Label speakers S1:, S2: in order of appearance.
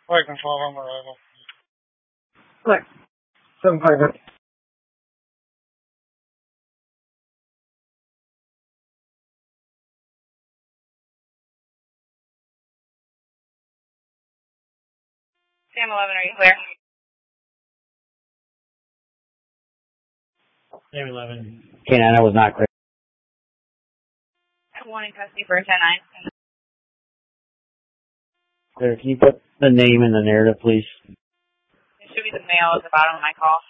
S1: Flight control on arrival.
S2: Flight 758.
S3: Sam 11, are you clear?
S1: Sam 11.
S2: K9, I was not clear.
S3: One in custody for 10-9.
S2: Clear. Can you put the name in the narrative, please?
S3: It should be the mail at the bottom of my call.